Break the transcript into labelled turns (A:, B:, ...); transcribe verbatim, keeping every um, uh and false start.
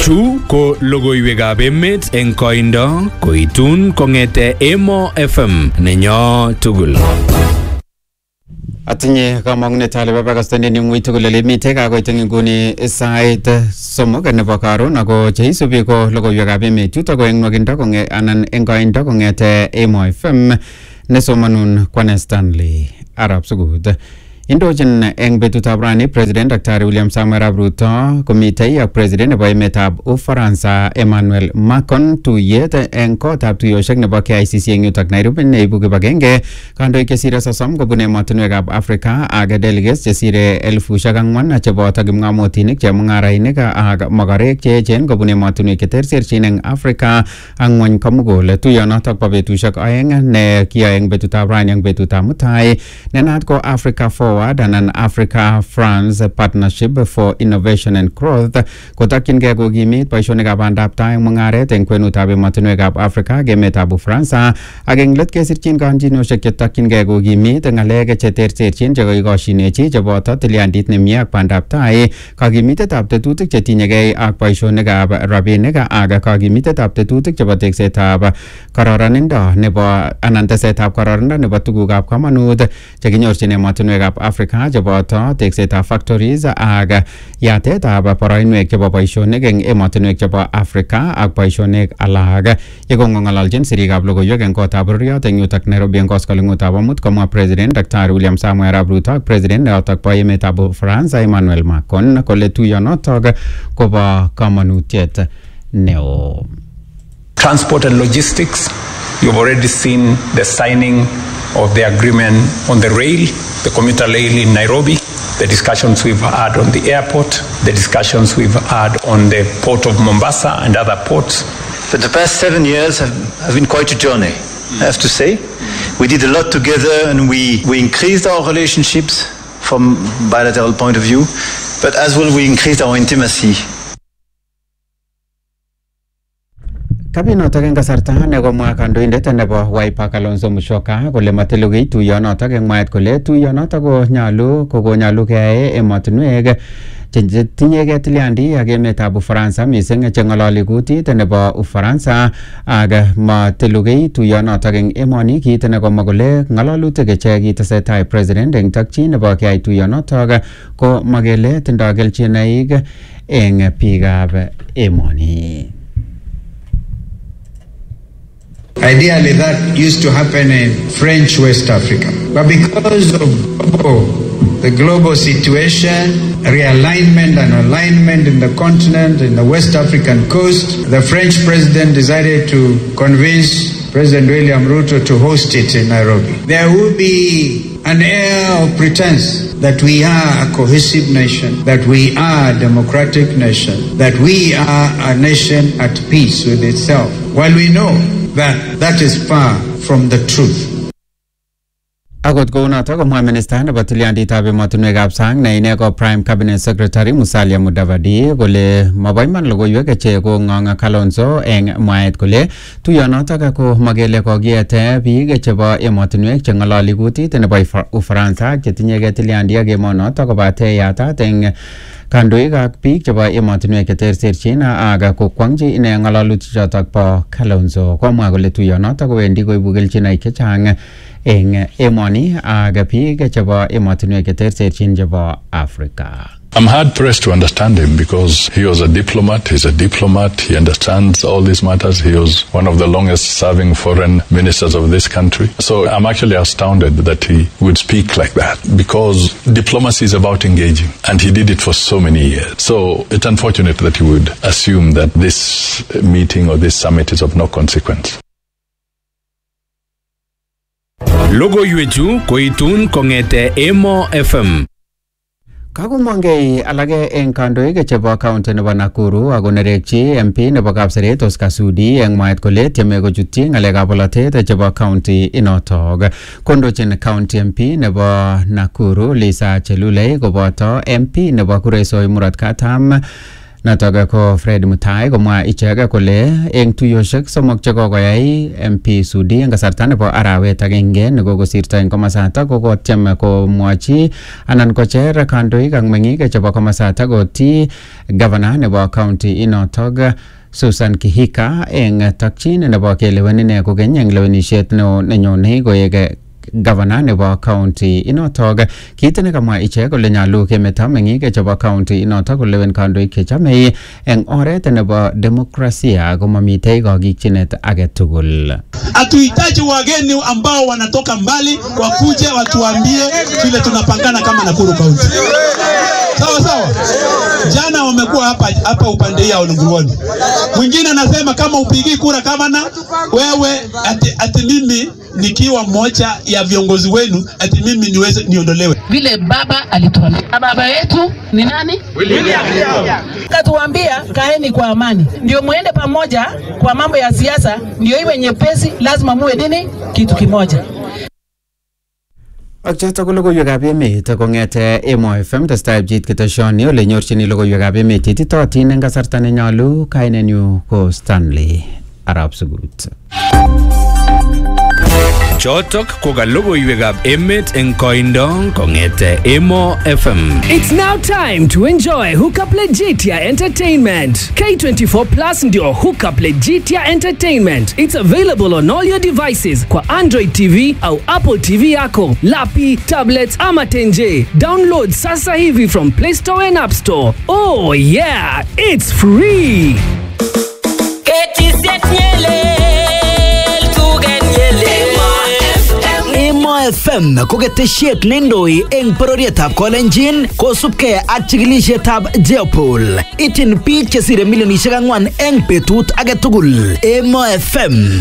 A: Chu ko logoiwekab emet eng koindo koitun kongete Emo F M nenyo tugul.
B: Atinye kamang'unet ale babakastane ni ng'ui tugul ole mitei kakoit nguni sait somok nebo karon ako cheisubi ko logoiwekab emet chuto ko eng nwakindo konge anan eng koindo kongete Emo F M nesomanun Kwane Stanley Arab Sugut. Indochin eng betutab rani President Daktari William Samoei Arap Ruto komitei ak President nebo emetab Ufaransa Emmanuel Macron tuyet eng kotab tuyoshek nebo K I C C eng yutok Nairobi neibu kibagenge kandoik chesire sosom kobun emotinwekab Afrika ak delegates chesire elfushek ang'wan cheboto kipng'omotinik chemung'arainik ak mokorek cheechen kobun emotinwek cheterterchin eng Afrika ak ng'ony komugul. Tuyonotok bo betushek oeng ne kiyoe eng betutab rani eng betutab mutai nenaat ko Africa Forward anan Africa France Partnership for Innovation and Growth kotokyingei kokimit boisionikab bandab tai eng mung'aret eng kwenutab emotinwekab Afrika ak emetab Ufaransa ak eng let kesirchin kanjinoshek chetokyingei kokimit ng'alek cheterterchin chekoikoshinechi cheboto tilyandit nemie ak bandab tai, kakimitetab tetutik chetinyegei ak boisionikab rabinik ak kakimitetab tetutik chebo teksetab kororonindo nebo anan tesetab kororonindo nebo tugukab kamanut chekinyorchin emotinwekab Afrika cheboto teksetab factories ak yatetab boroinwek chebo boisionik eng emotinwek chebo Afrika ak boisionik alak. Yekong'ololjin sirikab logoiwek eng kotab bororiot eng yutok Nairobi eng koskoleng'utab amut komwa President Daktari William Samoei Arap Ruto ak President notok bo emetab Ufaransa Emmanuel Macron kole tuyonotok kobo kamanutiet neo.
C: Transport and logistics, you've already seen the signing of the agreement on the rail, the commuter rail in Nairobi, the discussions we've had on the airport, the discussions we've had on the port of Mombasa and other ports.
D: But the past seven years have, have been quite a journey, I have to say. We did a lot together and we, we increased our relationships from bilateral point of view, but as well we increased our intimacy.
B: Kabinotok eng kasarta nekomwa kandoindet nebo Wiper Kalonzo Musyoka kole matelugei tuyonotok eng mwaet kole tuyonotok ko nyalu kokonyolu keyae emotinwek chetinyegei tilyandi ak emetab Ufaransa mising cheng'ololi kutit nebo Ufaransa ak matelugei tuyonotok eng emoni kit nekomwa kole ng'alalutik che kitesetai President eng takchi nebo keyai tuyonotok ko makele tindoi kelchinoik eng biikab emoni.
E: Ideally, that used to happen in French West Africa. But because of oh, the global situation, realignment and alignment in the continent, in the West African coast, the French president decided to convince President William Ruto to host it in Nairobi. There will be an air of pretense that we are a cohesive nation, that we are a democratic nation, that we are a nation at peace with itself, while we know that that is far from the truth.
B: Akot kounotok komwa minister nebo tilyanditab emotinwekab sang ne ine ko Prime Cabinet Secretary Musalia Mudavadi kole mabo iman logoiwek che kong'ong Kalonzo eng mwaet kole tuyonotok ko makele kokiyete biik chebo emotinwek che ng'ololi kutit nebo Ufaransa ak chetinyegei tilyandi ak emonotok kobate yatat eng kandoik ak biik chebo emotinwek cheterterchin ak kokwong'chi ine ng'alalutik chotok bo Kalonzo. Komwa kole tuyonotok kowendi koibu kelchinoik chechang eng emoni ak biik chebo emotinwek cheterterchin chebo Afrika.
F: I'm hard pressed to understand him because he was a diplomat, he's a diplomat, he understands all these matters. He was one of the longest serving foreign ministers of this country. So I'm actually astounded that he would speak like that because diplomacy is about engaging and he did it for so many years. So it's unfortunate that he would assume that this meeting or this summit is of no consequence.
A: Logoiwechu koitun kongete Emo F M.
B: Kakumongei alage eng kandoik chebo county nebo Nakuru akonerekchi M P nebo Kapseret Oscar Sudi eng mwaet kole tieme kochutyi ng'alekab bolotet chebo county inotok. Kondochin county M P nebo Nakuru Lisa Chelulei koboto M P nebo Kuresoi Murot Katam Notok ko Fred Mutai komwa ichek kole eng tuyoshek somok che kokoyai M P Sudi eng kasarta nebo arawet agenge nekokosirto eng komasatak kokotyem komwachi anan kocher kandoik ak meng'ik chebo komasatak koti governor nebo county inotok Susan Kihika eng takchin nebo kelewen ine kokeny eng lewenishet nenyone koek governor nebo county inotok. Kit nekamwa ichek kole nyalu kemeto meng'ik chebo county inotok kolewen kandoik chechamei eng oret nebo demokrasia komamitei kakikchinet age tugul.
G: Hatuhitaji wageni ambao wanatoka mbali wakuje watuambie vile tunapangana kama Nakuru County. Sawa sawa. Jana wamekuwa hapa hapa upande ya Olunguruoni. Mwingine anasema kama upigi kura kama na wewe ati, ati mimi nikiwa mmoja ya viongozi wenu ati mimi niweze niondolewe.
H: Vile baba alituambia. Baba yetu ni nani? William. Katuambia kaeni kwa amani. Ndio muende pamoja kwa mambo ya siasa, ndio iwe nyepesi, lazima muwe nini? Kitu kimoja.
B: Ak chotok ko logoiwekab emet kong'ete Emo F M testai pchit keteshoni ole nyorchini logoiwekab emet ititootin eng kasarta nenyolu. Kainenyu ko Stanley Arap Sugut.
A: Chotok ko ka logoiwekab emet eng koindo kong'ete Emo F M.
I: It's now time to enjoy Hookup Legitia Entertainment. K twenty-four Plus ndio Hookup Legitia Entertainment. It's available on all your devices kwa Android T V au Apple T V yako, lapi, tablets ama tenje. Download sasa hivi from Play Store and App Store. Oh yeah, it's free.
J: Emo F M ko ketesiet nendoi eng pororietab Kolenjin kosubkei ak chikilisietab Jeopol. Itin biik chesire milionisiek ang'wan eng betut age tugul. Emo F M